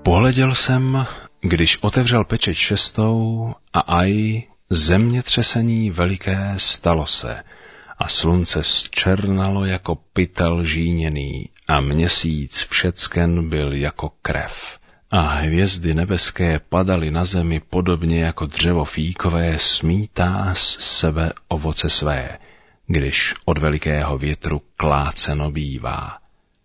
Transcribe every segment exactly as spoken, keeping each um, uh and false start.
Pohleděl jsem, když otevřel pečeť šestou, a aj zemětřesení veliké stalo se, a slunce zčernalo jako pytel žíněný, a měsíc všecken byl jako krev. A hvězdy nebeské padaly na zemi podobně jako dřevo fíkové smítá z sebe ovoce své, když od velikého větru kláceno bývá.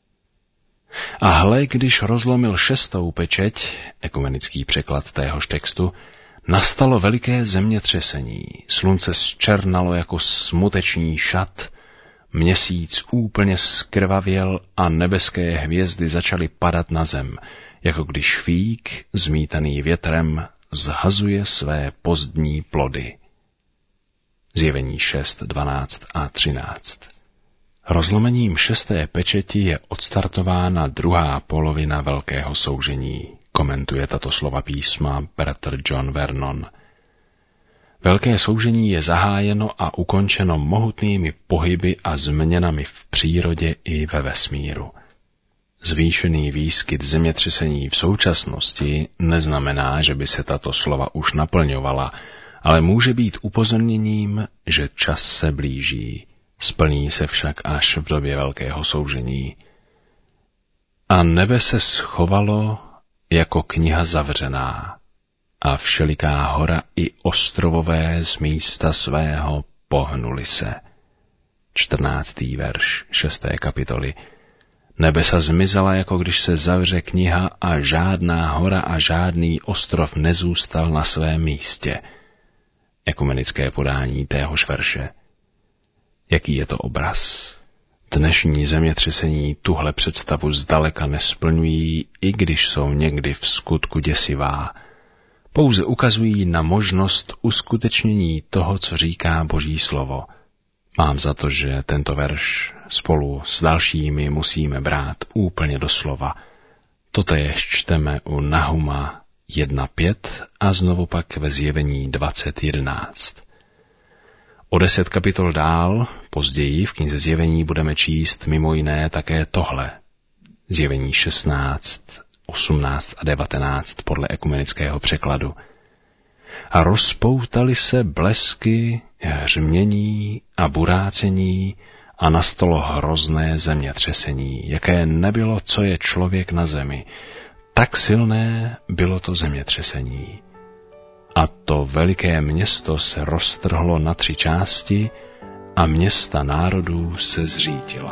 A hle, když rozlomil šestou pečeť, ekumenický překlad téhož textu, nastalo veliké zemětřesení, slunce zčernalo jako smuteční šat, měsíc úplně zkrvavěl a nebeské hvězdy začaly padat na zem, jako když fík, zmítaný větrem, zhazuje své pozdní plody. Zjevení šest, dvanáct a třináct. Rozlomením šesté pečeti je odstartována druhá polovina velkého soužení, komentuje tato slova písma bratr John Vernon. Velké soužení je zahájeno a ukončeno mohutnými pohyby a změnami v přírodě i ve vesmíru. Zvýšený výskyt zemětřesení v současnosti neznamená, že by se tato slova už naplňovala, ale může být upozorněním, že čas se blíží. Splní se však až v době velkého soužení. A nebe se schovalo jako kniha zavřená, a všeliká hora i ostrovové z místa svého pohnuli se. čtrnáctý verš šesté kapitoly. Nebesa zmizela, jako když se zavře kniha, a žádná hora a žádný ostrov nezůstal na svém místě. Ekumenické podání téhož verše. Jaký je to obraz? Dnešní zemětřesení tuhle představu zdaleka nesplňují, i když jsou někdy v skutku děsivá. Pouze ukazují na možnost uskutečnění toho, co říká Boží slovo. Mám za to, že tento verš spolu s dalšími musíme brát úplně doslova. Totéž čteme u Nahuma jedna pět a znovu pak ve Zjevení dvacet jedenáct. O deset kapitol dál, později v knize Zjevení budeme číst mimo jiné také tohle. Zjevení šestnáct, osmnáct a devatenáct podle ekumenického překladu. A rozpoutaly se blesky, hřmění a burácení a nastalo hrozné zemětřesení, jaké nebylo, co je člověk na zemi. Tak silné bylo to zemětřesení. A to veliké město se roztrhlo na tři části a města národů se zřítila.